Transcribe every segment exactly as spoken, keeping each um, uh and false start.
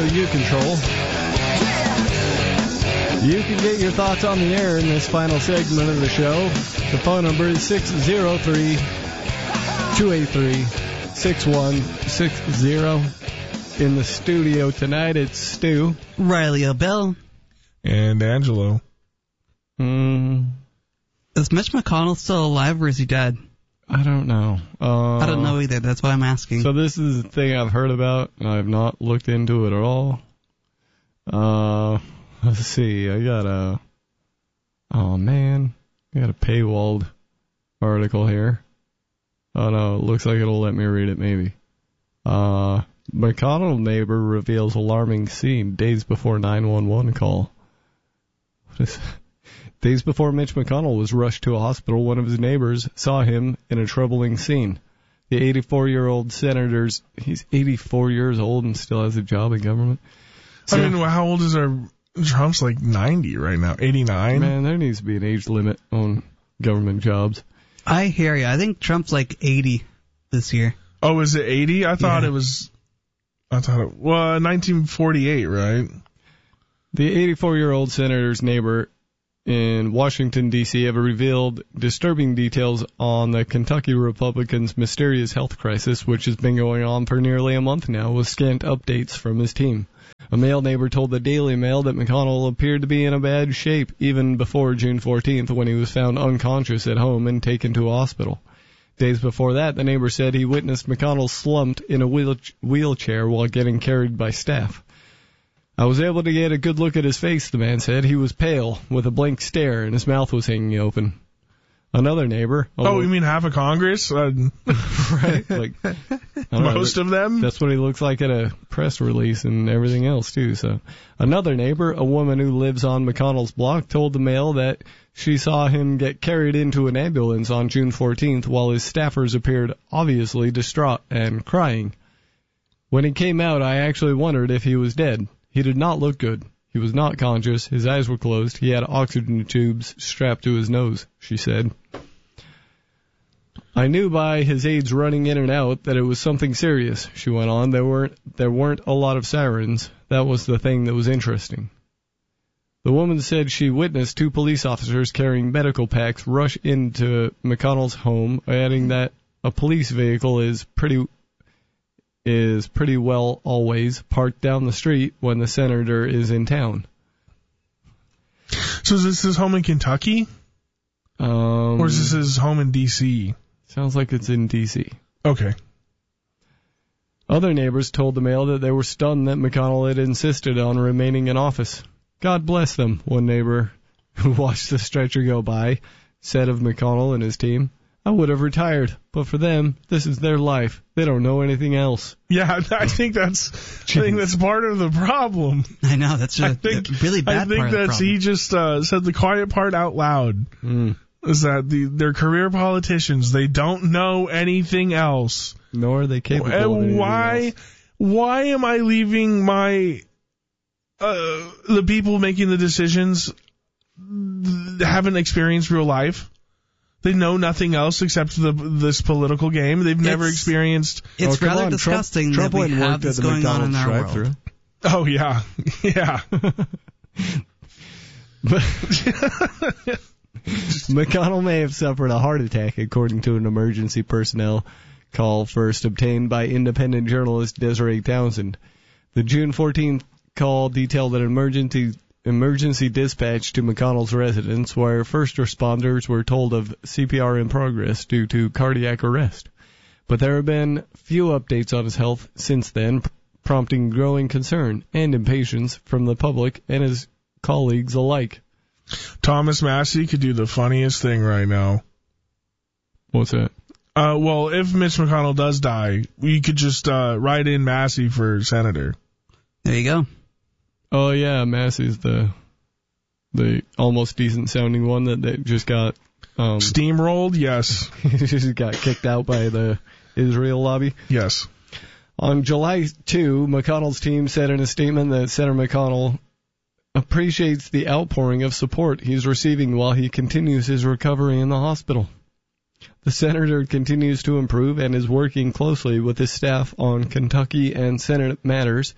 radio you control. You can get your thoughts on the air in this final segment of the show. The phone number is six oh three, two eight three, six one six zero. In the studio tonight, it's Stu, Riley O'Bell, and Angelo. Mm. Is Mitch McConnell still alive or is he dead? I don't know. Uh, I don't know either. That's why I'm asking. So this is a thing I've heard about, and I've not looked into it at all. Uh, let's see. I got a... Oh, man. I got a paywalled article here. Oh, no. It looks like it'll let me read it, maybe. Uh, McConnell neighbor reveals alarming scene days before nine one one call. What is... Days before Mitch McConnell was rushed to a hospital, one of his neighbors saw him in a troubling scene. The eighty-four-year-old senator's... He's eighty-four years old and still has a job in government. So, I mean, how old is our... Trump's like ninety right now, eighty-nine? Man, there needs to be an age limit on government jobs. I hear you. I think Trump's like eighty this year. Oh, is it eighty? I thought yeah. it was... I thought it... Well, nineteen forty-eight, right? The eighty-four-year-old senator's neighbor in Washington, D C have revealed disturbing details on the Kentucky Republican's mysterious health crisis, which has been going on for nearly a month now, with scant updates from his team. A male neighbor told the Daily Mail that McConnell appeared to be in a bad shape even before June fourteenth, when he was found unconscious at home and taken to a hospital. Days before that, the neighbor said he witnessed McConnell slumped in a wheel- wheelchair while getting carried by staff. I was able to get a good look at his face, the man said. He was pale, with a blank stare, and his mouth was hanging open. Another neighbor... Oh, you mean half of Congress? Uh, right? Like, most know, of them? That's what he looks like at a press release and everything else, too. So, another neighbor, a woman who lives on McConnell's block, told the Mail that she saw him get carried into an ambulance on June fourteenth while his staffers appeared obviously distraught and crying. When he came out, I actually wondered if he was dead. He did not look good. He was not conscious. His eyes were closed. He had oxygen tubes strapped to his nose, she said. I knew by his aides running in and out that it was something serious, she went on. There weren't, there weren't a lot of sirens. That was the thing that was interesting. The woman said she witnessed two police officers carrying medical packs rush into McConnell's home, adding that a police vehicle is pretty... is pretty well always parked down the street when the senator is in town. So is this his home in Kentucky? Um, or is this his home in D C? Sounds like it's in D C. Okay. Other neighbors told the Mail that they were stunned that McConnell had insisted on remaining in office. God bless them, one neighbor who watched the stretcher go by said of McConnell and his team. I would have retired, but for them, this is their life. They don't know anything else. Yeah, I think that's I think that's part of the problem. I know, that's a, think, a really bad I think part of the that's problem. he just uh, said the quiet part out loud. Mm. Is that the they're career politicians? They don't know anything else. Nor are they capable and of anything why, else. Why am I leaving my uh, the people making the decisions haven't experienced real life? They know nothing else except the, this political game. They've never It's- experienced... It's Oh, rather on. disgusting Trump, that we Trump have worked this at the going on in McDonald's our world. drive-thru. Oh, yeah. Yeah. McConnell may have suffered a heart attack, according to an emergency personnel call first obtained by independent journalist Desiree Townsend. The June fourteenth call detailed an emergency emergency dispatch to McConnell's residence, where first responders were told of C P R in progress due to cardiac arrest. But there have been few updates on his health since then, prompting growing concern and impatience from the public and his colleagues alike. Thomas Massey could do the funniest thing right now. What's that? Uh, well, if Mitch McConnell does die, we could just uh, write in Massey for senator. There you go. Oh, yeah, Massey's the the almost decent sounding one that, that just got... Um, Steamrolled? Yes. just got kicked out by the Israel lobby. Yes. On July second, McConnell's team said in a statement that Senator McConnell appreciates the outpouring of support he's receiving while he continues his recovery in the hospital. The senator continues to improve and is working closely with his staff on Kentucky and Senate matters,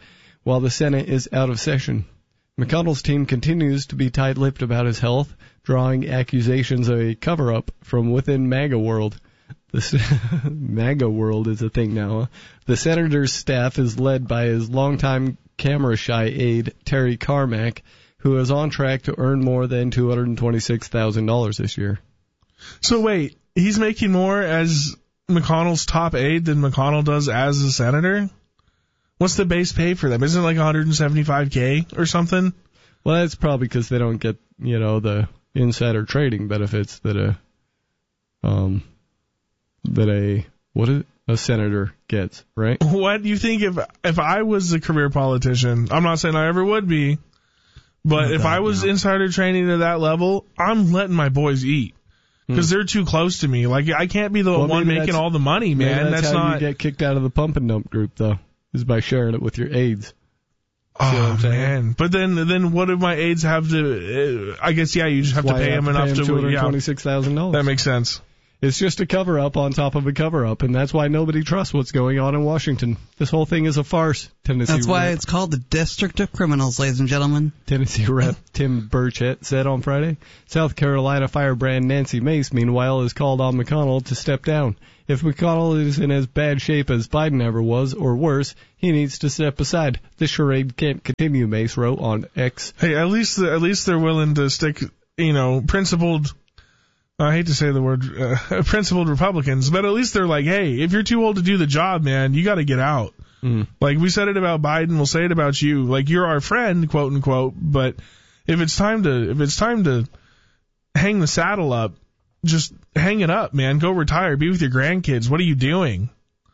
while the Senate is out of session. McConnell's team continues to be tight-lipped about his health, drawing accusations of a cover-up from within MAGA world. The MAGA world is a thing now. Huh? The senator's staff is led by his longtime camera-shy aide, Terry Carmack, who is on track to earn more than two hundred twenty-six thousand dollars this year. So wait, he's making more as McConnell's top aide than McConnell does as a senator? What's the base pay for them? Isn't it like one hundred seventy-five K or something? Well, that's probably because they don't get, you know, the insider trading benefits that a, um, that a, what is it? A senator gets, right? What do you think if if I was a career politician? I'm not saying I ever would be, but Oh, if God, I was no. insider trading to that level, I'm letting my boys eat because they're too close to me. Like I can't be the Well, one maybe making that's- all the money, Maybe man. that's, That's, how not. you get kicked out of the pump and dump group, though, is by sharing it with your aides. See what Oh I'm saying? man! But then, then what do my aides have to? Uh, I guess yeah, you just have Why to pay you them have to enough pay them to. two hundred Yeah, twenty-six thousand dollars. that makes sense. It's just a cover-up on top of a cover-up, and that's why nobody trusts what's going on in Washington. This whole thing is a farce. Tennessee That's why Rep, it's called the District of Criminals, ladies and gentlemen. Tennessee Rep Tim Burchett said on Friday. South Carolina firebrand Nancy Mace, meanwhile, has called on McConnell to step down. If McConnell is in as bad shape as Biden ever was, or worse, he needs to step aside. This charade can't continue, Mace wrote on X. Hey, at least at least they're willing to stick, you know, principled. I hate to say the word uh, principled Republicans, but at least they're like, hey, if you're too old to do the job, man, you got to get out. Mm. Like we said it about Biden, we'll say it about you. Like you're our friend, quote unquote. But if it's time to if it's time to hang the saddle up, just hang it up, man. Go retire. Be with your grandkids. What are you doing?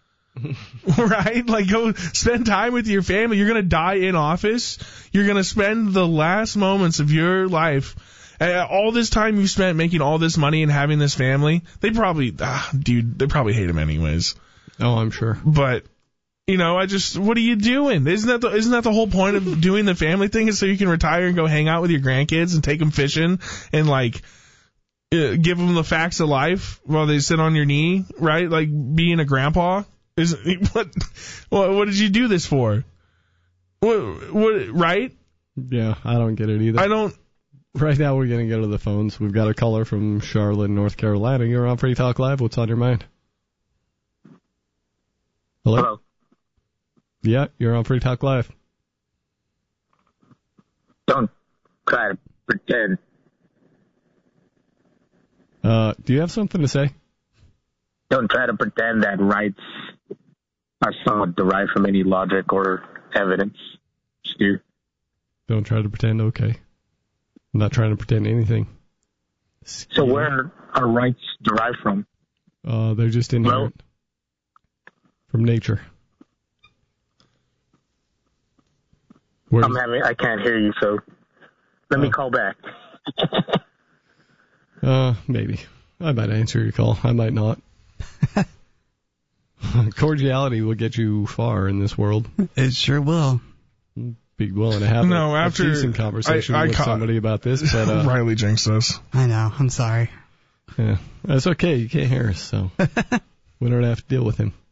Right? Like go spend time with your family. You're going to die in office. You're going to spend the last moments of your life. Uh, all this time you spent making all this money and having this family. They probably, ah, dude, they probably hate him anyways. Oh, I'm sure. But, you know, I just, what are you doing? Isn't that the, isn't that the whole point of doing the family thing is so you can retire and go hang out with your grandkids and take them fishing and like, uh, give them the facts of life while they sit on your knee, right? Like being a grandpa. Is what, what, what did you do this for? What, what, right? Yeah, I don't get it either. I don't, Right now we're going to go to the phones. We've got a caller from Charlotte, North Carolina. You're on Free Talk Live. What's on your mind? Hello? Hello. Yeah, you're on Free Talk Live. Don't try to pretend. Uh, do you have something to say? Don't try to pretend that rights are somewhat derived from any logic or evidence. Stu. Don't try to pretend. Okay. I'm not trying to pretend anything. So where are rights derived from? Uh, they're just inherent. From nature. Where I'm having, I can't hear you, so let Oh. me call back. Uh, maybe. I might answer your call. I might not. Cordiality will get you far in this world. It sure will. Be willing to have No, a, after- a decent conversation I- I with ca- somebody about this, but uh, Riley jinxed us. I know. I'm sorry. yeah, that's okay. You can't hear us, so we don't have to deal with him.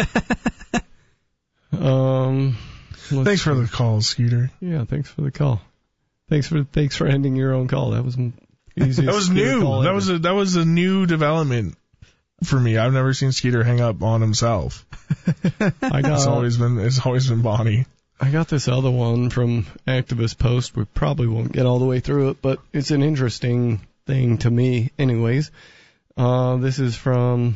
um, let's Thanks for see. the call, Scooter. Yeah, thanks for the call. Thanks for thanks for ending your own call. That was the easiest. That was Skeeter new. call That ever. was a that was a new development for me. I've never seen Skeeter hang up on himself. I got It's always been it's always been Bonnie. I got this other one from Activist Post. We probably won't get all the way through it, but it's an interesting thing to me anyways. Uh, this is from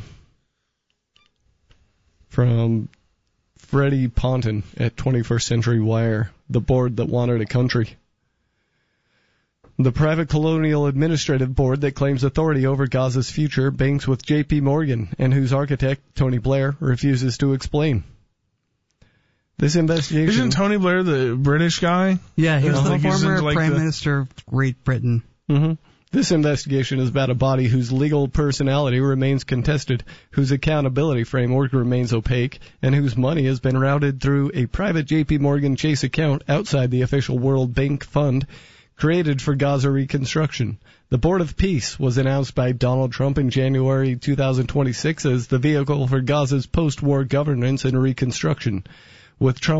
from Freddie Ponton at twenty-first Century Wire, the board that wanted a country. The private colonial administrative board that claims authority over Gaza's future banks with J P. Morgan and whose architect, Tony Blair, refuses to explain. This investigation... Isn't Tony Blair the British guy? Yeah, he was Uh-huh. the Like he's former into, like, Prime the- Minister of Great Britain. Mm-hmm. This investigation is about a body whose legal personality remains contested, whose accountability framework remains opaque, and whose money has been routed through a private J P. Morgan Chase account outside the official World Bank Fund created for Gaza reconstruction. The Board of Peace was announced by Donald Trump in January two thousand twenty-six as the vehicle for Gaza's post-war governance and reconstruction. With Trump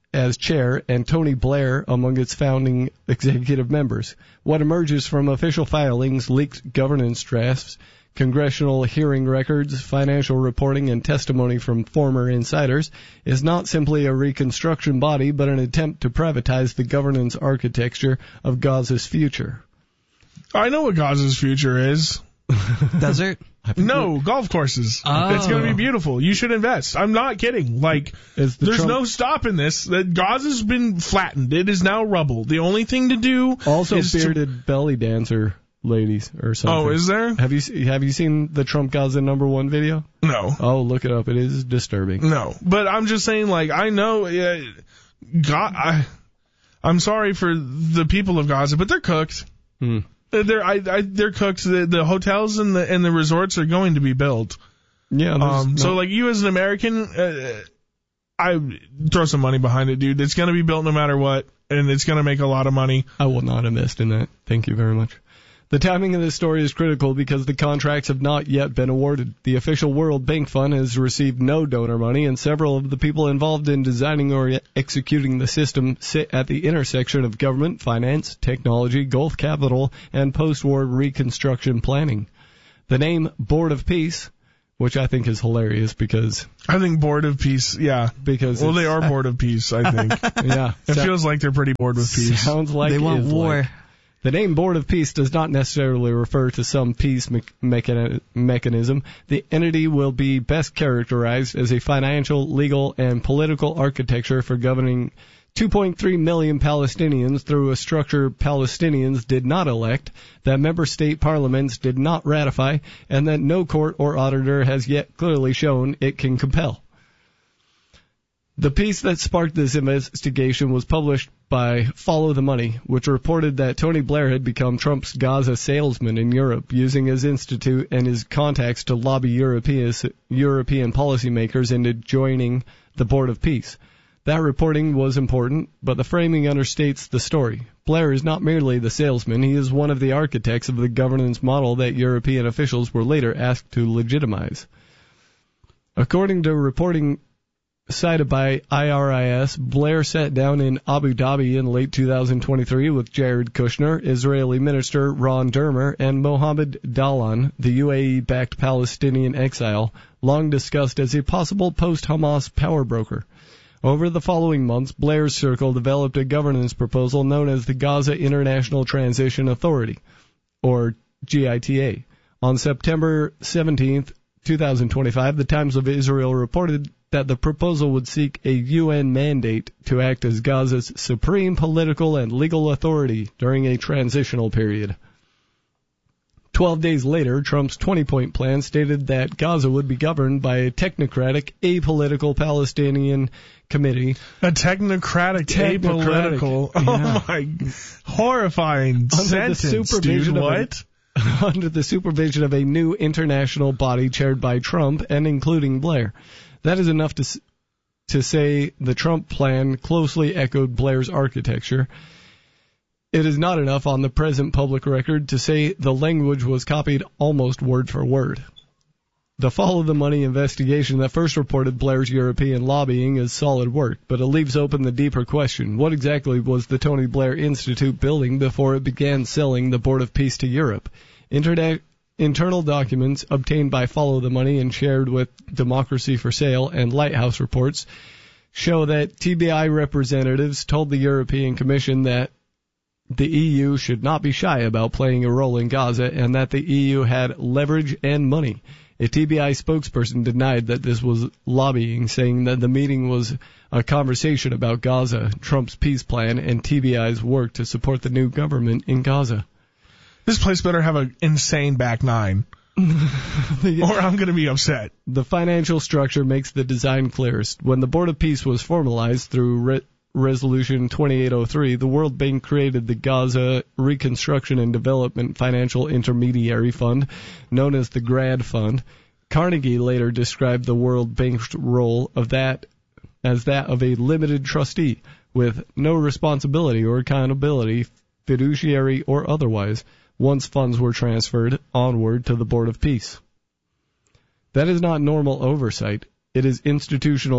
as chair and Tony Blair among its founding executive members. What emerges from official filings, leaked governance drafts, congressional hearing records, financial reporting, and testimony from former insiders is not simply a reconstruction body, but an attempt to privatize the governance architecture of Gaza's future. I know what Gaza's future is. Desert? No, golf courses. Oh. It's going to be beautiful. You should invest. I'm not kidding. Like, Is the there's Trump- no stopping this. That Gaza's been flattened. It is now rubble. The only thing to do Also is bearded to... belly dancer ladies or something. Oh, is there? Have you have you seen the Trump Gaza number one video? No. Oh, look it up. It is disturbing. No. But I'm just saying, like, I know... Uh, God, I, I'm sorry for the people of Gaza, but they're cooked. Hmm. They're I, I, they're cooked. The, the hotels and the and the resorts are going to be built. Yeah. Um. no- So like you as an American, uh, I throw some money behind it, dude. It's going to be built no matter what, and it's going to make a lot of money. I will not invest in that. Thank you very much. The timing of this story is critical because the contracts have not yet been awarded. The official World Bank Fund has received no donor money, and several of the people involved in designing or executing the system sit at the intersection of government, finance, technology, Gulf capital, and post-war reconstruction planning. The name Board of Peace, which I think is hilarious because... I think Board of Peace, yeah. because Well, they it's- are bored of peace, I think. Yeah. It so- feels like they're pretty bored with peace. Sounds like They want is war. like. The name Board of Peace does not necessarily refer to some peace me- mechani- mechanism. The entity will be best characterized as a financial, legal, and political architecture for governing two point three million Palestinians through a structure Palestinians did not elect, that member state parliaments did not ratify, and that no court or auditor has yet clearly shown it can compel. The piece that sparked this investigation was published by Follow the Money, which reported that Tony Blair had become Trump's Gaza salesman in Europe, using his institute and his contacts to lobby European, European policymakers into joining the Board of Peace. That reporting was important, but the framing understates the story. Blair is not merely the salesman, he is one of the architects of the governance model that European officials were later asked to legitimize. According to reporting cited by I R I S, Blair sat down in Abu Dhabi in late two thousand twenty-three with Jared Kushner, Israeli Minister Ron Dermer, and Mohammed Dalan, the U A E-backed Palestinian exile, long discussed as a possible post-Hamas power broker. Over the following months, Blair's circle developed a governance proposal known as the Gaza International Transition Authority, or G I T A. On September seventeenth, twenty twenty-five, the Times of Israel reported that the proposal would seek a U N mandate to act as Gaza's supreme political and legal authority during a transitional period. Twelve days later, Trump's twenty-point plan stated that Gaza would be governed by a technocratic, apolitical Palestinian committee. A technocratic, Technocratic, apolitical. yeah. Oh my, horrifying Under the sentence, supervision dude. of a- What? under the supervision of a new international body chaired by Trump and including Blair. That is enough to s- to say the Trump plan closely echoed Blair's architecture. It is not enough on the present public record to say the language was copied almost word for word. The Follow the Money investigation that first reported Blair's European lobbying is solid work, but it leaves open the deeper question. What exactly was the Tony Blair Institute building before it began selling the Board of Peace to Europe? Internet, internal documents obtained by Follow the Money and shared with Democracy for Sale and Lighthouse reports show that T B I representatives told the European Commission that the E U should not be shy about playing a role in Gaza and that the E U had leverage and money. A T B I spokesperson denied that this was lobbying, saying that the meeting was a conversation about Gaza, Trump's peace plan, and T B I's work to support the new government in Gaza. This place better have an insane back nine, or I'm going to be upset. The financial structure makes the design clearest. When the Board of Peace was formalized through Re- Resolution twenty-eight oh three, the World Bank created the Gaza Reconstruction and Development Financial Intermediary Fund, known as the GRAD Fund. Carnegie later described the World Bank's role of that as that of a limited trustee, with no responsibility or accountability, fiduciary or otherwise, once funds were transferred onward to the Board of Peace. That is not normal oversight. It is institutional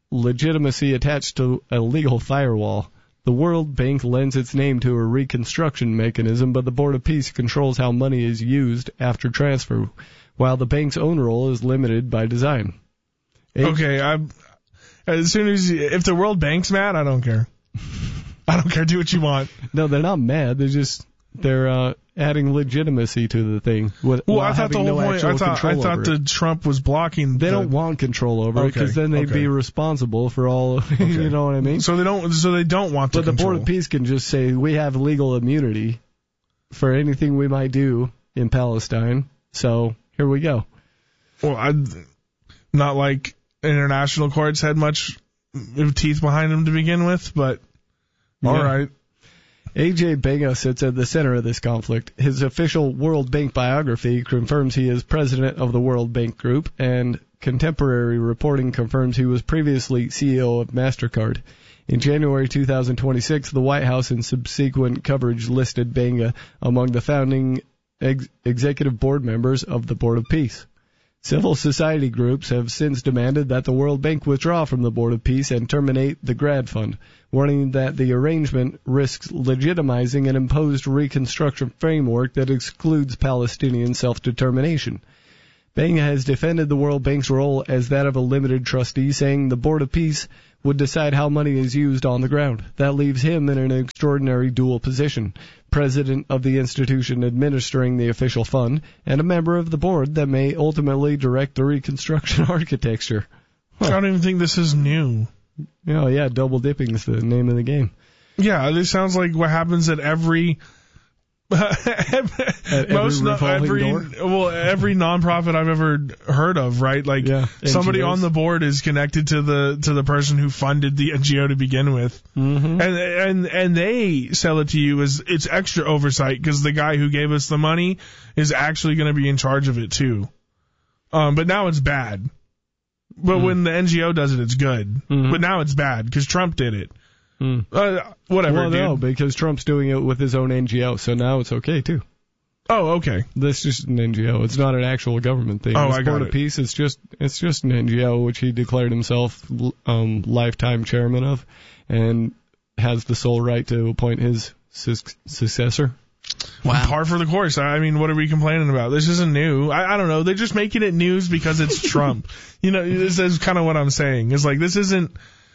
legitimacy attached to a legal firewall. The World Bank lends its name to a reconstruction mechanism, but the Board of Peace controls how money is used after transfer, while the bank's own role is limited by design. Eight, okay, I'm, as soon as you, if the World Bank's mad, I don't care. I don't care. Do what you want. No, they're not mad. They're just they're uh, adding legitimacy to the thing. With, well, I thought the whole no point. I thought I thought that Trump was blocking. They the, don't want control over okay, it because then they'd okay. be responsible for all. Okay. You know what I mean? So they don't. So they don't want the But the control. Board of Peace can just say we have legal immunity for anything we might do in Palestine. So here we go. Well, I, not like international courts had much teeth behind them to begin with, but all Yeah. right. A J Benga sits at the center of this conflict. His official World Bank biography confirms he is president of the World Bank Group, and contemporary reporting confirms he was previously C E O of MasterCard. In January two thousand twenty-six, the White House and subsequent coverage listed Benga among the founding ex- executive board members of the Board of Peace. Civil society groups have since demanded that the World Bank withdraw from the Board of Peace and terminate the Grad Fund, warning that the arrangement risks legitimizing an imposed reconstruction framework that excludes Palestinian self-determination. Benga has defended the World Bank's role as that of a limited trustee, saying the Board of Peace would decide how money is used on the ground. That leaves him in an extraordinary dual position, president of the institution administering the official fund, and a member of the board that may ultimately direct the reconstruction architecture. Huh. I don't even think this is new. Oh, yeah, double dipping is the name of the game. Yeah, this sounds like what happens at every... At most every no, every door? well every nonprofit I've ever heard of, right? Like Yeah, somebody N G Os. on the board is connected to the to the person who funded the N G O to begin with, Mm-hmm. and and and they sell it to you as it's extra oversight because the guy who gave us the money is actually going to be in charge of it too. Um, but now it's bad. But Mm. when the N G O does it, it's good. Mhm. But now it's bad because Trump did it. Mm. Uh, whatever, Well, dude. no, because Trump's doing it with his own N G O, so now it's okay, too. Oh, okay. That's just an N G O. It's not an actual government thing. Oh, This I got Board it. of Peace, it's just, it's just an N G O, which he declared himself um, lifetime chairman of, and has the sole right to appoint his sus- successor. Wow. Par for the course. I mean, what are we complaining about? This isn't new. I, I don't know. They're just making it news because it's Trump. You know, this is kind of what I'm saying. It's like, this isn't,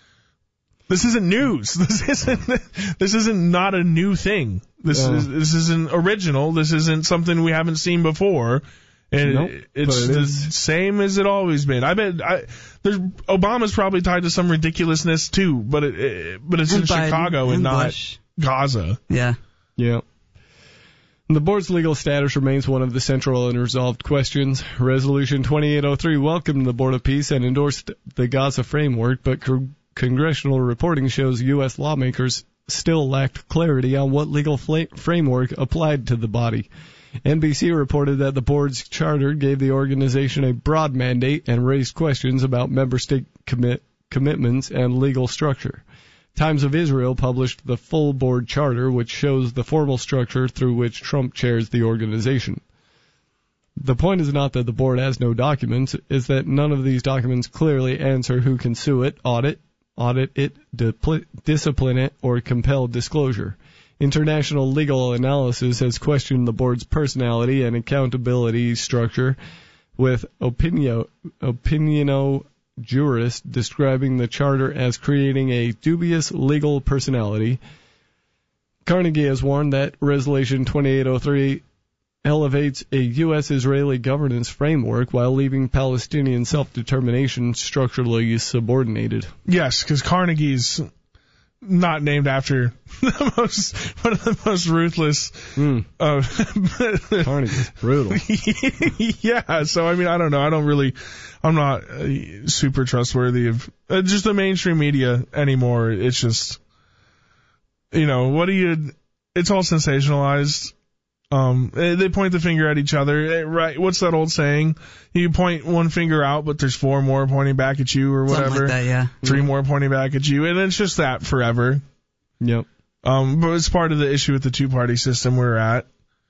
this isn't news. This isn't, this isn't not a new thing. This Yeah. is, this isn't original. This isn't something we haven't seen before. And Nope, it's but it the is. same as it always been. I bet I, there's, Obama's probably tied to some ridiculousness too, but it, it but it's in And Biden Chicago and, and not Bush. Gaza. Yeah. Yeah. The board's legal status remains one of the central unresolved questions. Resolution twenty-eight oh three welcomed the Board of Peace and endorsed the Gaza framework, but co- congressional reporting shows U S lawmakers still lacked clarity on what legal fla- framework applied to the body. N B C reported that the board's charter gave the organization a broad mandate and raised questions about member state commit- commitments and legal structure. Times of Israel published the full board charter, which shows the formal structure through which Trump chairs the organization. The point is not that the board has no documents, is that none of these documents clearly answer who can sue it, audit, audit it, dipl- discipline it, or compel disclosure. International legal analysis has questioned the board's personality and accountability structure, with opinio, opiniono jurists describing the charter as creating a dubious legal personality. Carnegie has warned that Resolution twenty-eight oh three elevates a U S-Israeli governance framework while leaving Palestinian self-determination structurally subordinated. Yes, because Carnegie's not named after the most one of the most ruthless. Mm, Uh, Carnegie's brutal. yeah, so I mean, I don't know. I don't really. I'm not uh, super trustworthy of uh, just the mainstream media anymore. It's just, you know, what do you? It's all sensationalized. Um, they they point the finger at each other. Eh, Right? What's that old saying? You point one finger out, but there's four more pointing back at you, or Something whatever. like that, yeah. Three more pointing back at you, and it's just that forever. Yep. Um, but it's part of the issue with the two-party system we're at.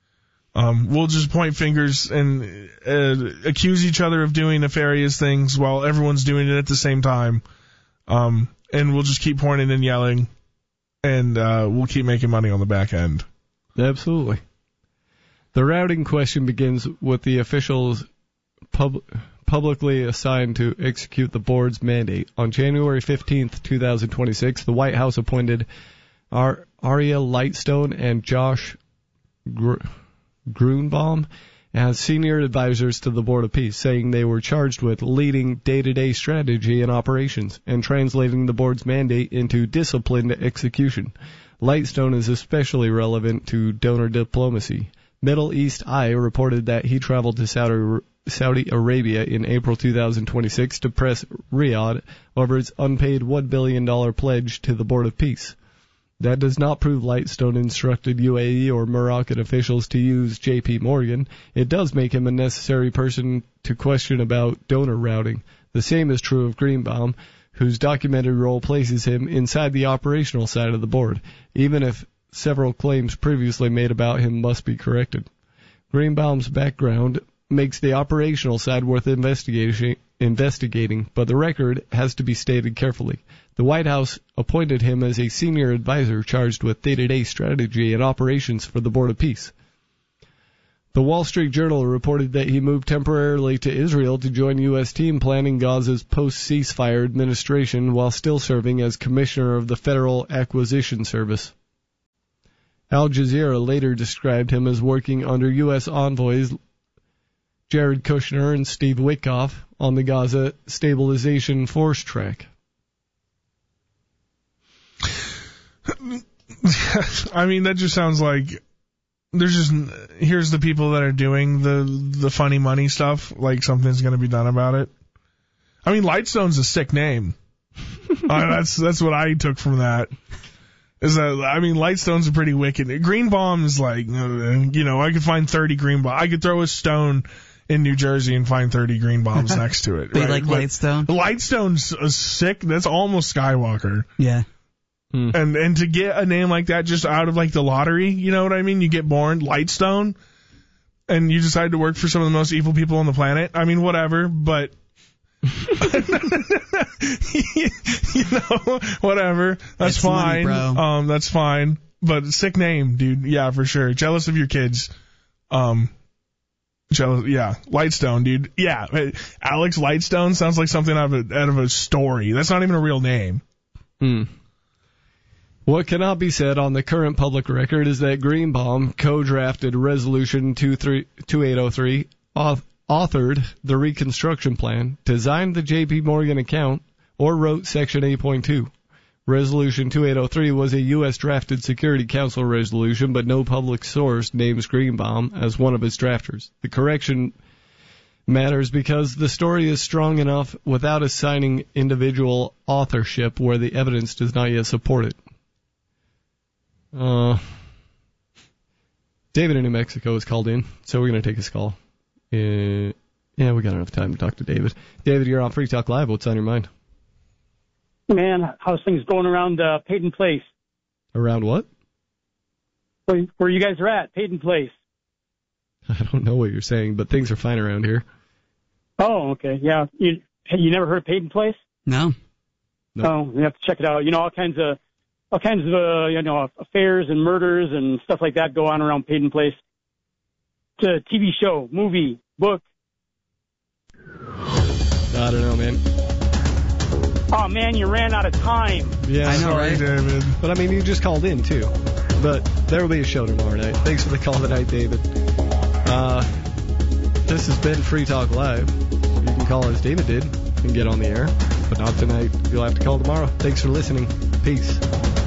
Um, we'll just point fingers and uh, accuse each other of doing nefarious things while everyone's doing it at the same time. Um, and we'll just keep pointing and yelling, and uh, we'll keep making money on the back end. Absolutely. The routing question begins with the officials pub- publicly assigned to execute the board's mandate. On January fifteenth, twenty twenty-six, the White House appointed Ar- Aria Lightstone and Josh Gr- Grunbaum as senior advisors to the Board of Peace, saying they were charged with leading day-to-day strategy and operations and translating the board's mandate into disciplined execution. Lightstone is especially relevant to donor diplomacy. Middle East Eye reported that he traveled to Saudi, Saudi Arabia in April twenty twenty-six to press Riyadh over its unpaid one billion dollars pledge to the Board of Peace. That does not prove Lightstone instructed U A E or Moroccan officials to use J P Morgan. It does make him a necessary person to question about donor routing. The same is true of Greenbaum, whose documented role places him inside the operational side of the board, even if several claims previously made about him must be corrected. Greenbaum's background makes the operational side worth investigating, investigating, but the record has to be stated carefully. The White House appointed him as a senior advisor charged with day-to-day strategy and operations for the Board of Peace. The Wall Street Journal reported that he moved temporarily to Israel to join U S team planning Gaza's post-ceasefire administration while still serving as commissioner of the Federal Acquisition Service. Al Jazeera later described him as working under U S envoys Jared Kushner and Steve Witkoff on the Gaza stabilization force track. I mean, that just sounds like there's just here's the people that are doing the the funny money stuff. Like something's going to be done about it. I mean, Lightstone's a sick name. uh, that's that's what I took from that. Is that I mean, Lightstone's a pretty wicked. Greenbaum is like, you know, I could find thirty Greenbaum. I could throw a stone in New Jersey and find thirty Greenbaums next to it. They right? like But Lightstone. Lightstone's a sick. That's almost Skywalker. Yeah. Hmm. And and to get a name like that just out of like the lottery, you know what I mean? You get born Lightstone, and you decide to work for some of the most evil people on the planet. I mean, whatever, but you know, whatever. That's It's fine. money, bro. Um, that's fine. But sick name, dude. Yeah, for sure. Jealous of your kids. Um, jealous. Yeah, Lightstone, dude. Yeah, Alex Lightstone sounds like something out of a out of a story. That's not even a real name. Hmm. What cannot be said on the current public record is that Greenbaum co-drafted Resolution twenty-eight oh three, authored the reconstruction plan, designed the J P Morgan account, or wrote Section eight point two. Resolution twenty-eight oh three was a U S drafted Security Council resolution, but no public source names Greenbaum as one of its drafters. The correction matters because the story is strong enough without assigning individual authorship where the evidence does not yet support it. Uh, David in New Mexico is called in, so we're going to take his call. Uh, yeah, we got enough time to talk to David. David, you're on Free Talk Live. What's on your mind? Man, how's things going around uh, Peyton Place? Around what? Where, where you guys are at, Peyton Place. I don't know what you're saying, but things are fine around here. Oh, okay. Yeah. You you never heard of Peyton Place? No. No. Oh, you have to check it out. You know, all kinds of all kinds of uh, you know affairs and murders and stuff like that go on around Peyton Place. It's a T V show, movie, book. I don't know, man. Oh man, you ran out of time. Yeah, I know, Sorry, right? David. But I mean, you just called in too. But there will be a show tomorrow night. Thanks for the call tonight, David. Uh, this has been Free Talk Live. You can call as David did and get on the air, but not tonight. You'll have to call tomorrow. Thanks for listening. Peace.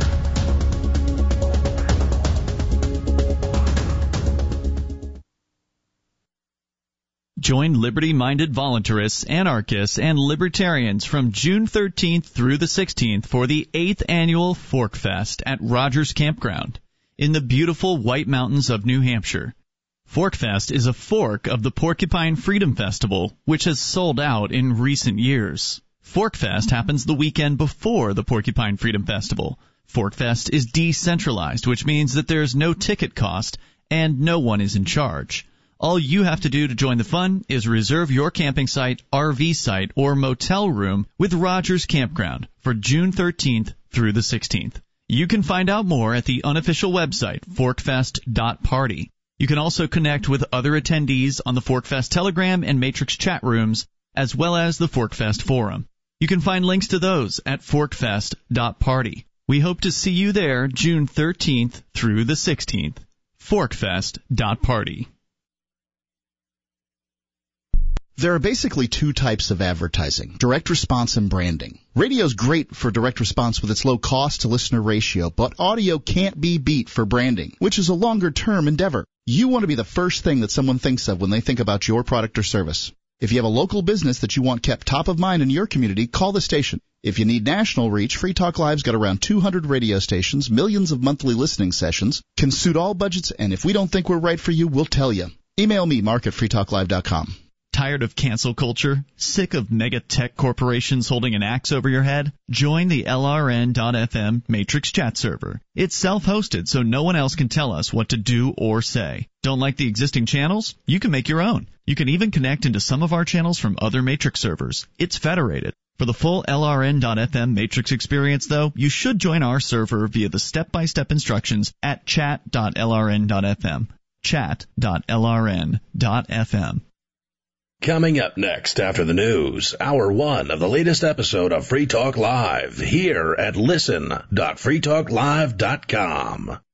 Join liberty-minded voluntarists, anarchists, and libertarians from June thirteenth through the sixteenth for the eighth Annual Fork Fest at Rogers Campground in the beautiful White Mountains of New Hampshire. Fork Fest is a fork of the Porcupine Freedom Festival, which has sold out in recent years. Fork Fest happens the weekend before the Porcupine Freedom Festival. Fork Fest is decentralized, which means that there is no ticket cost and no one is in charge. All you have to do to join the fun is reserve your camping site, R V site, or motel room with Rogers Campground for June thirteenth through the sixteenth. You can find out more at the unofficial website, forkfest dot party. You can also connect with other attendees on the Forkfest Telegram and Matrix chat rooms, as well as the Forkfest Forum. You can find links to those at forkfest dot party. We hope to see you there June thirteenth through the sixteenth. forkfest dot party. There are basically two types of advertising, direct response and branding. Radio's great for direct response with its low cost to listener ratio, but audio can't be beat for branding, which is a longer term endeavor. You want to be the first thing that someone thinks of when they think about your product or service. If you have a local business that you want kept top of mind in your community, call the station. If you need national reach, Free Talk Live's got around two hundred radio stations, millions of monthly listening sessions, can suit all budgets, and if we don't think we're right for you, we'll tell you. Email me, mark at free talk live dot com. Tired of cancel culture? Sick of mega tech corporations holding an axe over your head? Join the L R N dot F M Matrix chat server. It's self-hosted, so no one else can tell us what to do or say. Don't like the existing channels? You can make your own. You can even connect into some of our channels from other Matrix servers. It's federated. For the full L R N dot F M Matrix experience, though, you should join our server via the step-by-step instructions at chat dot L R N dot F M. chat dot L R N dot F M. Coming up next after the news, hour one of the latest episode of Free Talk Live here at listen dot free talk live dot com.